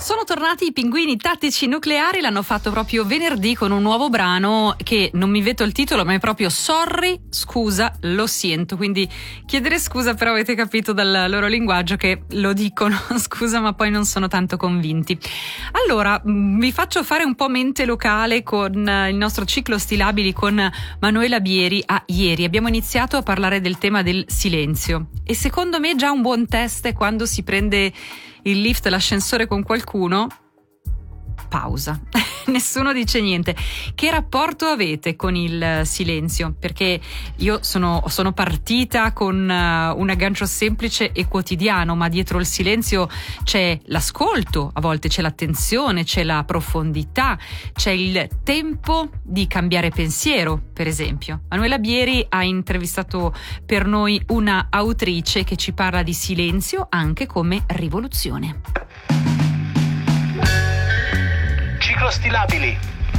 Sono tornati i Pinguini Tattici Nucleari, l'hanno fatto proprio venerdì con un nuovo brano che non mi vedo il titolo, ma è proprio Sorry, scusa, lo sento. Quindi chiedere scusa, però avete capito dal loro linguaggio che lo dicono scusa, ma poi non sono tanto convinti. Allora, vi faccio fare un po' mente locale con il nostro ciclo Stilabili con Manuela Bieri. Ieri abbiamo iniziato a parlare del tema del silenzio e secondo me già un buon test è quando si prende il lift, l'ascensore con qualcuno, pausa. Nessuno dice niente. Che rapporto avete con il silenzio? Perché io sono partita con un aggancio semplice e quotidiano, ma dietro il silenzio c'è l'ascolto, a volte c'è l'attenzione, c'è la profondità, c'è il tempo di cambiare pensiero, per esempio. Manuela Bieri ha intervistato per noi una autrice che ci parla di silenzio anche come rivoluzione. Ciclo Stilabili.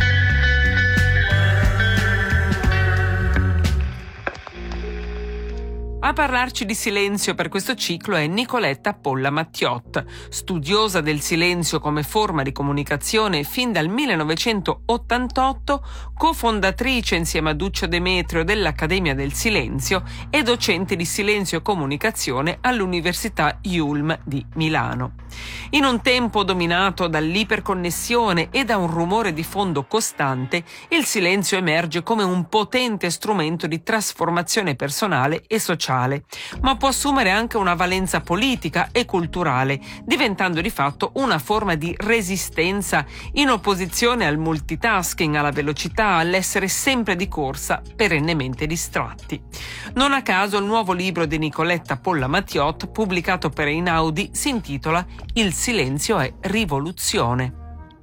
A parlarci di silenzio per questo ciclo è Nicoletta Polla Mattiot, studiosa del silenzio come forma di comunicazione fin dal 1988, cofondatrice insieme a Duccio Demetrio dell'Accademia del Silenzio e docente di silenzio e comunicazione all'Università Yulm di Milano. In un tempo dominato dall'iperconnessione e da un rumore di fondo costante, il silenzio emerge come un potente strumento di trasformazione personale e sociale, ma può assumere anche una valenza politica e culturale, diventando di fatto una forma di resistenza in opposizione al multitasking, alla velocità, all'essere sempre di corsa, perennemente distratti. Non a caso il nuovo libro di Nicoletta Polla Mattiot, pubblicato per Einaudi, si intitola Il silenzio è rivoluzione.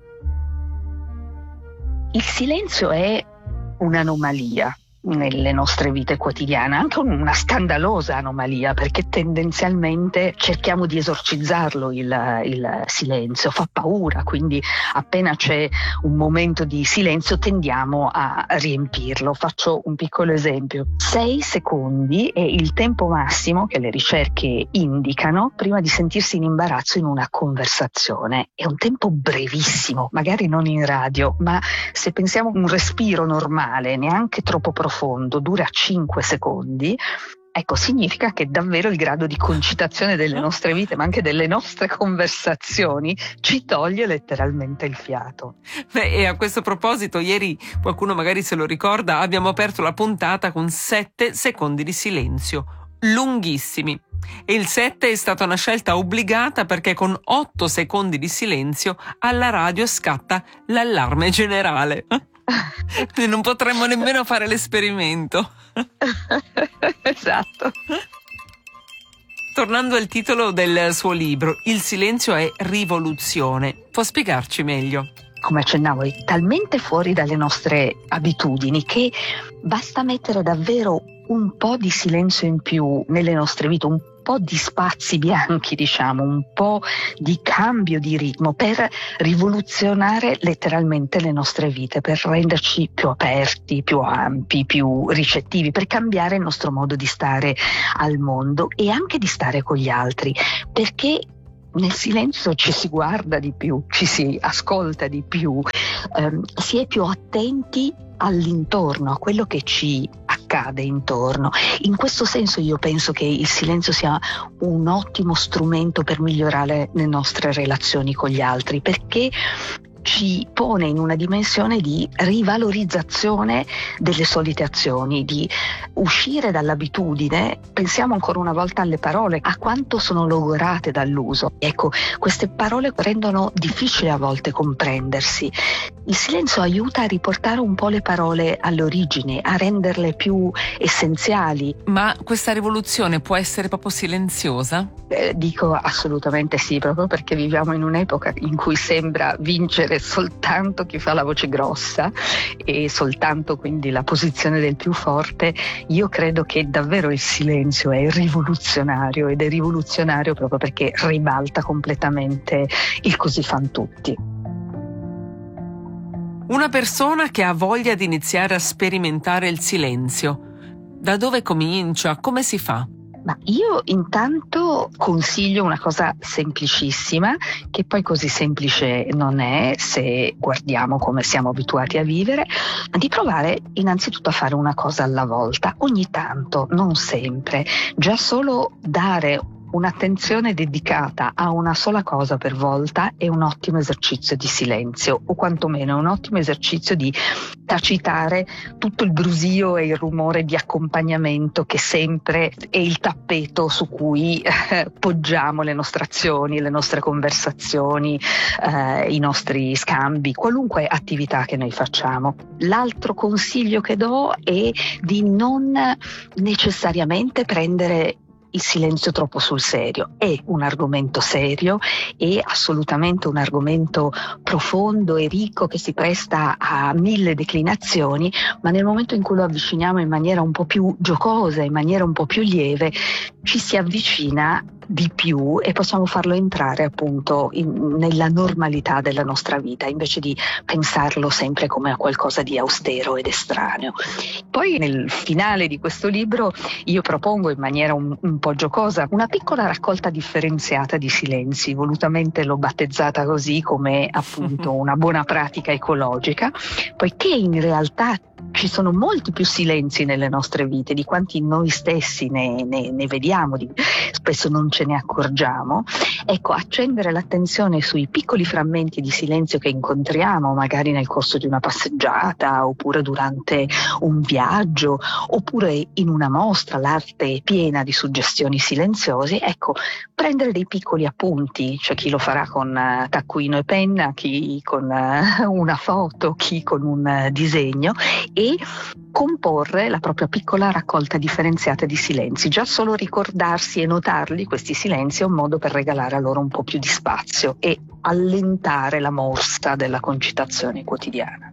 Il silenzio è un'anomalia nelle nostre vite quotidiane, anche una scandalosa anomalia, perché tendenzialmente cerchiamo di esorcizzarlo il silenzio, fa paura, quindi appena c'è un momento di silenzio tendiamo a riempirlo. Faccio un piccolo esempio: 6 secondi è il tempo massimo che le ricerche indicano prima di sentirsi in imbarazzo in una conversazione. È un tempo brevissimo, magari non in radio, ma se pensiamo a un respiro normale, neanche troppo profondo, dura 5 secondi, ecco, significa che davvero il grado di concitazione delle nostre vite, ma anche delle nostre conversazioni, ci toglie letteralmente il fiato. E a questo proposito, ieri, qualcuno magari se lo ricorda, abbiamo aperto la puntata con 7 secondi di silenzio, lunghissimi. E il 7 è stata una scelta obbligata perché con 8 secondi di silenzio alla radio scatta l'allarme generale. Non potremmo nemmeno fare l'esperimento. Esatto. Tornando al titolo del suo libro, Il silenzio è rivoluzione. Può spiegarci meglio? Come accennavo, è talmente fuori dalle nostre abitudini che basta mettere davvero un po' di silenzio in più nelle nostre vite, un po' di spazi bianchi, diciamo, un po' di cambio di ritmo per rivoluzionare letteralmente le nostre vite, per renderci più aperti, più ampi, più ricettivi, per cambiare il nostro modo di stare al mondo e anche di stare con gli altri, perché nel silenzio ci si guarda di più, ci si ascolta di più, si è più attenti all'intorno, a quello che ci accade intorno. In questo senso io penso che il silenzio sia un ottimo strumento per migliorare le nostre relazioni con gli altri, perché ci pone in una dimensione di rivalorizzazione delle solite azioni, di uscire dall'abitudine. Pensiamo ancora una volta alle parole, a quanto sono logorate dall'uso. Ecco, queste parole rendono difficile a volte comprendersi. Il silenzio aiuta a riportare un po' le parole all'origine, a renderle più essenziali. Ma questa rivoluzione può essere proprio silenziosa? Dico assolutamente sì, proprio perché viviamo in un'epoca in cui sembra vincere soltanto chi fa la voce grossa e soltanto quindi la posizione del più forte. Io credo che davvero il silenzio è rivoluzionario, ed è rivoluzionario proprio perché ribalta completamente il così fan tutti. Una persona che ha voglia di iniziare a sperimentare il silenzio, da dove comincia? Come si fa? Ma io intanto consiglio una cosa semplicissima, che poi così semplice non è se guardiamo come siamo abituati a vivere, di provare innanzitutto a fare una cosa alla volta, ogni tanto, non sempre, già solo dare un'attenzione dedicata a una sola cosa per volta è un ottimo esercizio di silenzio, o quantomeno è un ottimo esercizio di tacitare tutto il brusio e il rumore di accompagnamento che sempre è il tappeto su cui poggiamo le nostre azioni, le nostre conversazioni, i nostri scambi, qualunque attività che noi facciamo. L'altro consiglio che do è di non necessariamente prendere il silenzio troppo sul serio. È un argomento serio, è assolutamente un argomento profondo e ricco che si presta a 1000 declinazioni, ma nel momento in cui lo avviciniamo in maniera un po' più giocosa, in maniera un po' più lieve, ci si avvicina di più e possiamo farlo entrare appunto nella normalità della nostra vita, invece di pensarlo sempre come a qualcosa di austero ed estraneo. Poi nel finale di questo libro io propongo in maniera un po' giocosa una piccola raccolta differenziata di silenzi, volutamente l'ho battezzata così come appunto una buona pratica ecologica, poiché in realtà ci sono molti più silenzi nelle nostre vite di quanti noi stessi ne vediamo, spesso non ce ne accorgiamo. Ecco, accendere l'attenzione sui piccoli frammenti di silenzio che incontriamo, magari nel corso di una passeggiata, oppure durante un viaggio, oppure in una mostra, l'arte è piena di suggestioni silenziose. Ecco, prendere dei piccoli appunti, c'è chi lo farà con taccuino e penna, chi con una foto, chi con un disegno, e comporre la propria piccola raccolta differenziata di silenzi. Già solo ricordarsi e notarli questi silenzi è un modo per regalare a loro un po' più di spazio e allentare la morsa della concitazione quotidiana.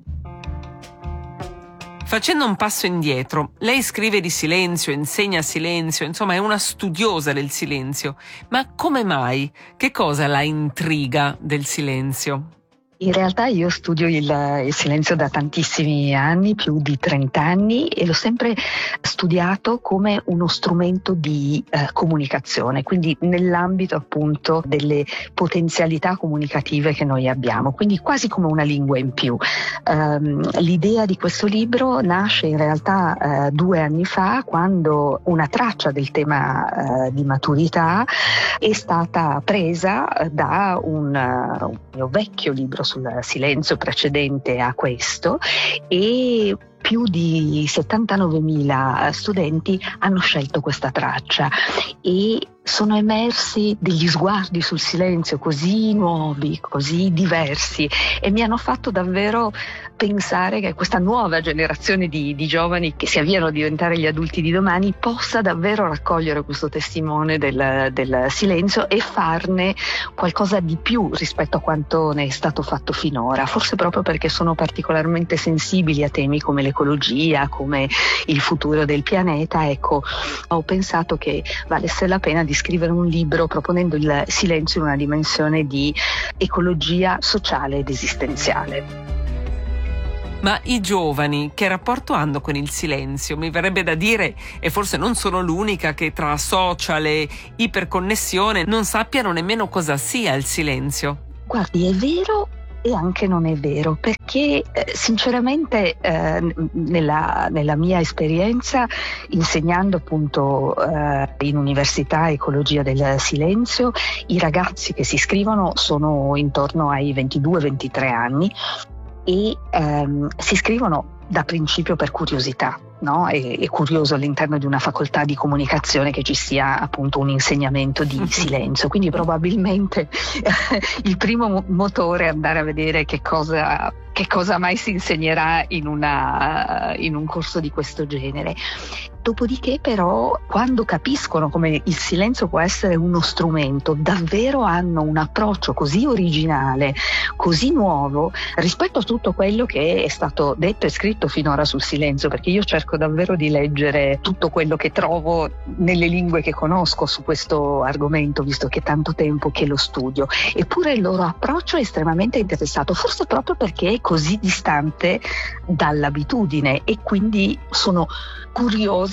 Facendo un passo indietro, lei scrive di silenzio, insegna silenzio, insomma è una studiosa del silenzio. Ma come mai? Che cosa la intriga del silenzio? In realtà io studio il silenzio da tantissimi anni, più di 30 anni, e l'ho sempre studiato come uno strumento di comunicazione, quindi nell'ambito appunto delle potenzialità comunicative che noi abbiamo, quindi quasi come una lingua in più. L'idea di questo libro nasce in realtà 2 anni fa, quando una traccia del tema di maturità è stata presa da un mio vecchio libro sul silenzio precedente a questo, e più di 79.000 studenti hanno scelto questa traccia e sono emersi degli sguardi sul silenzio così nuovi, così diversi, e mi hanno fatto davvero pensare che questa nuova generazione di giovani che si avviano a diventare gli adulti di domani possa davvero raccogliere questo testimone del silenzio e farne qualcosa di più rispetto a quanto ne è stato fatto finora, forse proprio perché sono particolarmente sensibili a temi come l'ecologia, come il futuro del pianeta. Ecco, ho pensato che valesse la pena di scrivere un libro proponendo il silenzio in una dimensione di ecologia sociale ed esistenziale. Ma i giovani che rapporto hanno con il silenzio? Mi verrebbe da dire, e forse non sono l'unica, che tra social e iperconnessione non sappiano nemmeno cosa sia il silenzio. Guardi, è vero e anche non è vero, perché sinceramente nella mia esperienza insegnando appunto in università ecologia del silenzio, i ragazzi che si iscrivono sono intorno ai 22-23 anni e si iscrivono da principio per curiosità, no? È curioso all'interno di una facoltà di comunicazione che ci sia appunto un insegnamento di silenzio, quindi probabilmente il primo motore è andare a vedere che cosa mai si insegnerà in un corso di questo genere. Dopodiché però, quando capiscono come il silenzio può essere uno strumento, davvero hanno un approccio così originale, così nuovo rispetto a tutto quello che è stato detto e scritto finora sul silenzio, perché io cerco davvero di leggere tutto quello che trovo nelle lingue che conosco su questo argomento, visto che è tanto tempo che lo studio. Eppure il loro approccio è estremamente interessato, forse proprio perché è così distante dall'abitudine, e quindi sono curiosi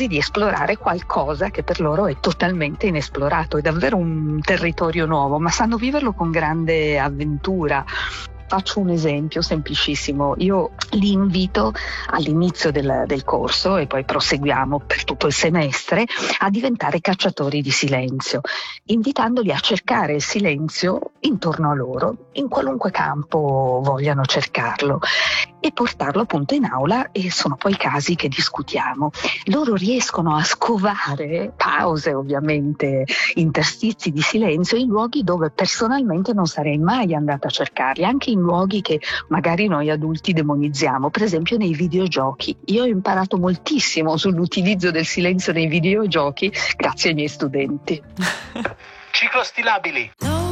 curiosi di esplorare qualcosa che per loro è totalmente inesplorato, è davvero un territorio nuovo, ma sanno viverlo con grande avventura. Faccio un esempio semplicissimo, io li invito all'inizio del corso e poi proseguiamo per tutto il semestre a diventare cacciatori di silenzio, invitandoli a cercare il silenzio intorno a loro, in qualunque campo vogliano cercarlo, e portarlo appunto in aula, e sono poi casi che discutiamo. Loro riescono a scovare pause, ovviamente, interstizi di silenzio in luoghi dove personalmente non sarei mai andata a cercarli, anche in luoghi che magari noi adulti demonizziamo, per esempio nei videogiochi. Io ho imparato moltissimo sull'utilizzo del silenzio nei videogiochi grazie ai miei studenti. Ciclostilabili.